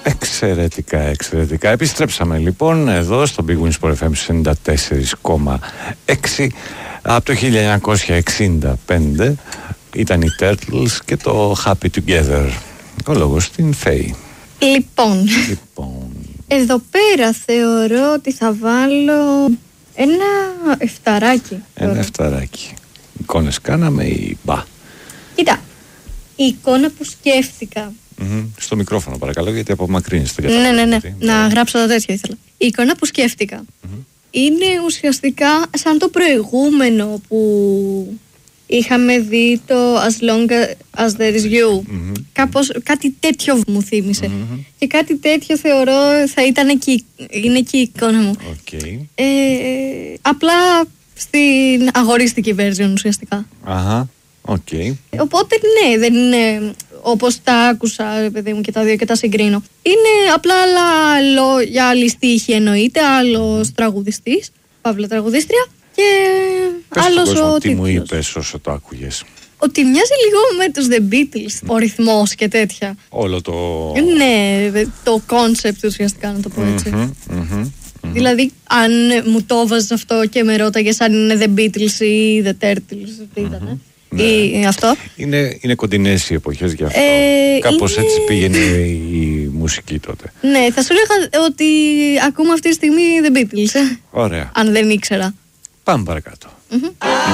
Εξαιρετικά, εξαιρετικά. Επιστρέψαμε λοιπόν εδώ στο Big Win Sport FM 94,6. Από το 1965 ήταν οι Turtles και το Happy Together. Ο λόγος στην Φέη. Λοιπόν, εδώ πέρα θεωρώ ότι θα βάλω ένα εφταράκι. Ένα εφταράκι. Εικόνες κάναμε ή μπα? Κοίτα, η εικόνα που σκέφτηκα. Στο μικρόφωνο παρακαλώ, γιατί απομακρύνεις. Ναι. Να γράψω τα τέτοια ήθελα. Η εικόνα που σκέφτηκα είναι ουσιαστικά σαν το προηγούμενο που είχαμε δει, το As Long As There Is You. Κάπως κάτι τέτοιο μου θύμισε. Και κάτι τέτοιο θεωρώ θα ήταν είναι και η εικόνα μου. Απλά στην αγορίστικη version ουσιαστικά. Οπότε ναι, δεν είναι όπως τα άκουσα, παιδί μου, και τα δύο και τα συγκρίνω. Είναι απλά άλλα λόγια, άλλη στίχη εννοείται, άλλος τραγουδιστής, παύλα τραγουδίστρια, και άλλος ο τι μου είπες όσο το άκουγες? Ότι μοιάζει λίγο με τους The Beatles, ο ρυθμός και τέτοια. Όλο το... Ναι, το concept ουσιαστικά, να το πω έτσι. Δηλαδή, αν μου το έβαζες αυτό και με ρώταγες αν είναι The Beatles ή The Turtles, τι ήτανε? Ή αυτό. Είναι κοντινές οι εποχές γι' αυτό. Κάπως έτσι πήγαινε η μουσική τότε. Ναι, θα σου έλεγα ότι ακούμε αυτή τη στιγμή The Beatles. Ωραία. Αν δεν ήξερα. Πάμε παρακάτω.